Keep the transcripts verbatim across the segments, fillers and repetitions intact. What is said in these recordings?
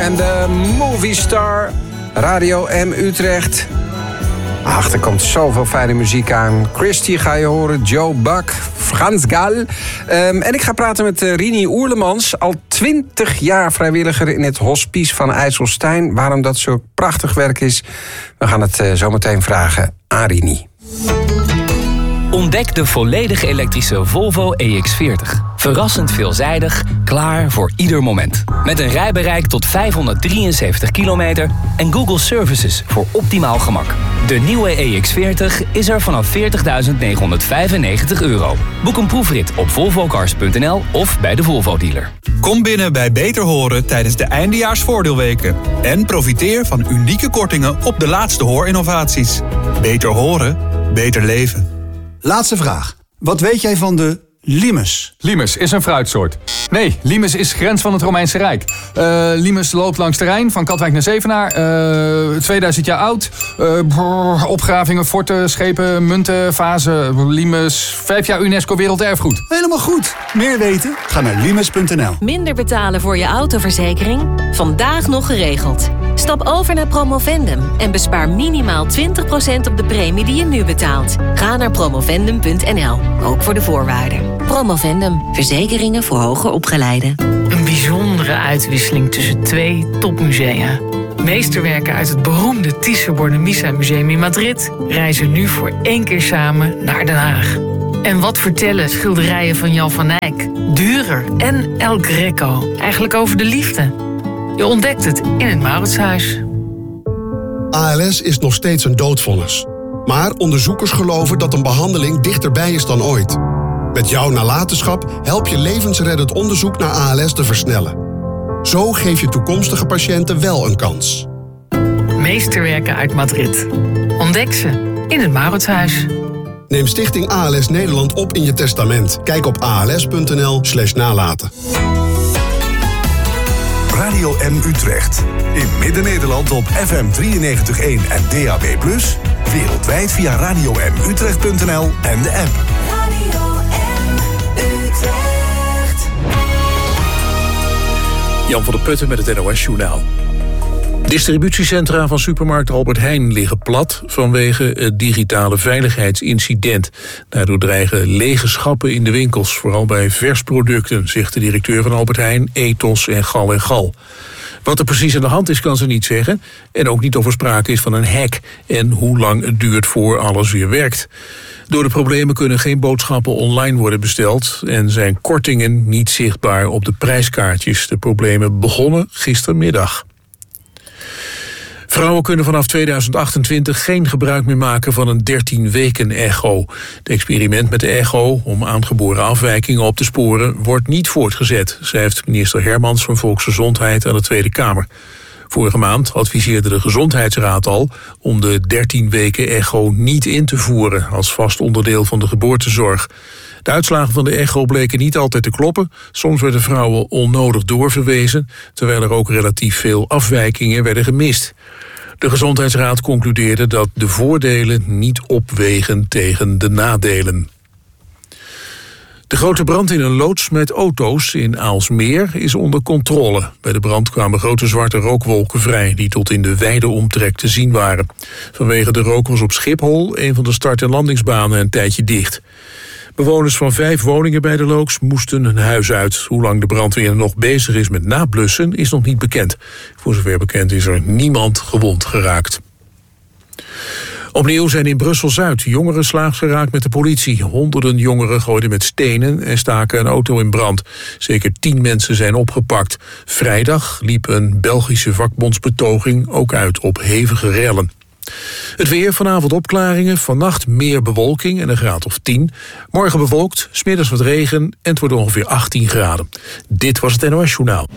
en de Movie Star. Radio M Utrecht. Ach, er komt zoveel fijne muziek aan. Christy ga je horen, Joe Buck, Frans Gal. Um, en ik ga praten met uh, Rini Oerlemans. Al twintig jaar vrijwilliger in het hospice van IJsselstein. Waarom dat zo prachtig werk is, we gaan het uh, zo meteen vragen aan Rini. Ontdek de volledig elektrische Volvo E X veertig. Verrassend veelzijdig, klaar voor ieder moment. Met een rijbereik tot vijfhonderddrieënzeventig kilometer en Google Services voor optimaal gemak. De nieuwe E X veertig is er vanaf veertigduizend negenhonderdvijfennegentig euro. Boek een proefrit op volvocars punt n l of bij de Volvo-dealer. Kom binnen bij Beter Horen tijdens de eindejaarsvoordeelweken. En profiteer van unieke kortingen op de laatste hoorinnovaties. Beter horen, beter leven. Laatste vraag. Wat weet jij van de limes? Limes is een fruitsoort. Nee, limes is grens van het Romeinse Rijk. Uh, limes loopt langs de Rijn, van Katwijk naar Zevenaar. Uh, tweeduizend jaar oud. Uh, brrr, opgravingen, forten, schepen, munten, vazen. Limes, vijf jaar UNESCO Werelderfgoed. Helemaal goed. Meer weten? Ga naar limes punt n l. Minder betalen voor je autoverzekering? Vandaag nog geregeld. Stap over naar Promovendum en bespaar minimaal twintig procent op de premie die je nu betaalt. Ga naar promovendum punt n l, ook voor de voorwaarden. Promovendum, verzekeringen voor hoger opgeleiden. Een bijzondere uitwisseling tussen twee topmusea. Meesterwerken uit het beroemde Thyssen-Bornemisza Museum in Madrid reizen nu voor één keer samen naar Den Haag. En wat vertellen schilderijen van Jan van Eyck, Dürer en El Greco eigenlijk over de liefde? Je ontdekt het in het Mauritshuis. A L S is nog steeds een doodvonnis. Maar onderzoekers geloven dat een behandeling dichterbij is dan ooit. Met jouw nalatenschap help je levensreddend onderzoek naar A L S te versnellen. Zo geef je toekomstige patiënten wel een kans. Meesterwerken uit Madrid. Ontdek ze in het Mauritshuis. Neem Stichting A L S Nederland op in je testament. Kijk op a l s punt n l slash nalaten. Radio M Utrecht. In Midden-Nederland op F M drieënnegentig komma één en D A B plus. Wereldwijd via radio m utrecht punt n l en de app. Radio M Utrecht. Jan van der Putten met het N O S-journaal. Distributiecentra van supermarkt Albert Heijn liggen plat vanwege het digitale veiligheidsincident. Daardoor dreigen lege schappen in de winkels, vooral bij versproducten, zegt de directeur van Albert Heijn, Ethos en Gal en Gal. Wat er precies aan de hand is, kan ze niet zeggen. En ook niet of er sprake is van een hack en hoe lang het duurt voor alles weer werkt. Door de problemen kunnen geen boodschappen online worden besteld en zijn kortingen niet zichtbaar op de prijskaartjes. De problemen begonnen gistermiddag. Vrouwen kunnen vanaf tweeduizend achtentwintig geen gebruik meer maken van een dertien weken echo. Het experiment met de echo om aangeboren afwijkingen op te sporen wordt niet voortgezet, schrijft minister Hermans van Volksgezondheid aan de Tweede Kamer. Vorige maand adviseerde de Gezondheidsraad al om de dertien weken echo niet in te voeren als vast onderdeel van de geboortezorg. De uitslagen van de echo bleken niet altijd te kloppen. Soms werden vrouwen onnodig doorverwezen, terwijl er ook relatief veel afwijkingen werden gemist. De Gezondheidsraad concludeerde dat de voordelen niet opwegen tegen de nadelen. De grote brand in een loods met auto's in Aalsmeer is onder controle. Bij de brand kwamen grote zwarte rookwolken vrij die tot in de wijde omtrek te zien waren. Vanwege de rook was op Schiphol een van de start- en landingsbanen een tijdje dicht. Bewoners van vijf woningen bij de loods moesten hun huis uit. Hoe lang de brandweer nog bezig is met nablussen is nog niet bekend. Voor zover bekend is er niemand gewond geraakt. Opnieuw zijn in Brussel-Zuid jongeren slaags geraakt met de politie. Honderden jongeren gooiden met stenen en staken een auto in brand. Zeker tien mensen zijn opgepakt. Vrijdag liep een Belgische vakbondsbetoging ook uit op hevige rellen. Het weer, vanavond opklaringen, vannacht meer bewolking en een graad of tien. Morgen bewolkt, 's middags wat regen en het wordt ongeveer achttien graden. Dit was het N O S-journaal.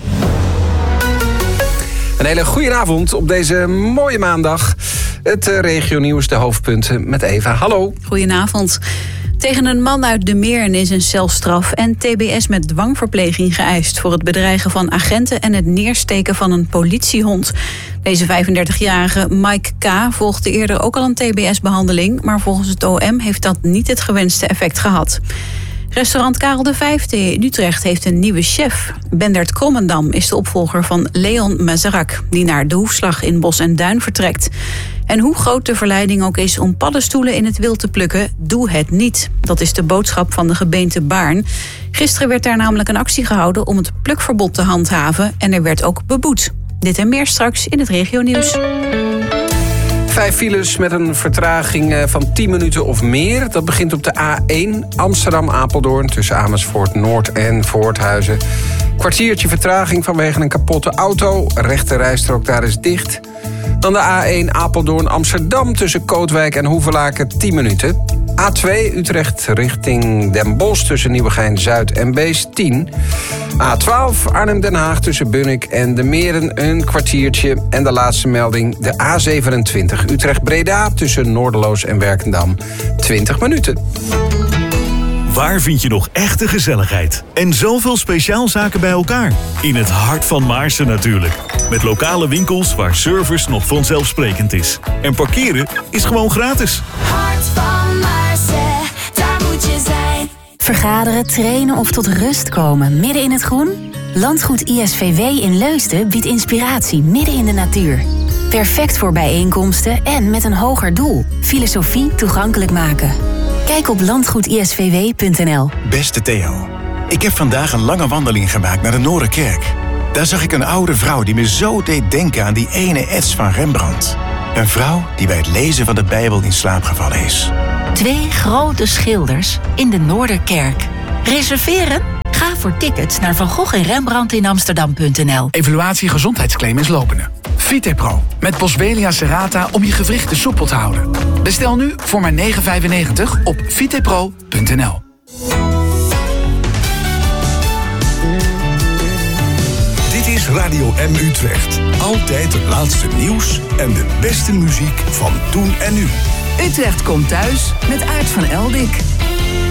Een hele goede avond op deze mooie maandag. Het uh, regionieuws, de hoofdpunten met Eva. Hallo. Goedenavond. Tegen een man uit De Meern is een celstraf en T B S met dwangverpleging geëist voor het bedreigen van agenten en het neersteken van een politiehond. Deze vijfendertigjarige Mike K. volgde eerder ook al een T B S-behandeling, maar volgens het O M heeft dat niet het gewenste effect gehad. Restaurant Karel de Vijfde in Utrecht heeft een nieuwe chef. Bendert Krommendam is de opvolger van Leon Mazarak, die naar de Hoefslag in Bos en Duin vertrekt. En hoe groot de verleiding ook is om paddenstoelen in het wild te plukken, doe het niet. Dat is de boodschap van de gemeente Baarn. Gisteren werd daar namelijk een actie gehouden om het plukverbod te handhaven en er werd ook beboet. Dit en meer straks in het regionieuws. Vijf files met een vertraging van tien minuten of meer. Dat begint op de A één Amsterdam-Apeldoorn tussen Amersfoort Noord en Voorthuizen. Kwartiertje vertraging vanwege een kapotte auto. Rechte rijstrook daar is dicht. Dan de A één Apeldoorn-Amsterdam tussen Kootwijk en Hoevelaken tien minuten. A twee Utrecht richting Den Bosch tussen Nieuwegein-Zuid en Beest tien. A twaalf Arnhem-Den Haag tussen Bunnik en de Meren een kwartiertje. En de laatste melding de A zevenentwintig Utrecht-Breda tussen Noorderloos en Werkendam twintig minuten. Waar vind je nog echte gezelligheid? En zoveel speciaalzaken bij elkaar? In het hart van Maarsen natuurlijk. Met lokale winkels waar service nog vanzelfsprekend is. En parkeren is gewoon gratis. Hart van Maarsen, daar moet je zijn. Vergaderen, trainen of tot rust komen midden in het groen? Landgoed I S V W in Leusden biedt inspiratie midden in de natuur. Perfect voor bijeenkomsten en met een hoger doel. Filosofie toegankelijk maken. Kijk op landgoed I S V W punt n l. Beste Theo, ik heb vandaag een lange wandeling gemaakt naar de Noorderkerk. Daar zag ik een oude vrouw die me zo deed denken aan die ene ets van Rembrandt. Een vrouw die bij het lezen van de Bijbel in slaap gevallen is. Twee grote schilders in de Noorderkerk. Reserveren? Ga voor tickets naar Van Gogh en Rembrandt in Amsterdam punt n l. Evaluatie gezondheidsclaim is lopende. Vitepro met Boswellia serrata om je gewrichten soepel te houden. Bestel nu voor maar negen vijfennegentig op vitepro punt n l. Dit is Radio M Utrecht. Altijd het laatste nieuws en de beste muziek van toen en nu. Utrecht komt thuis met Aart van Eldik.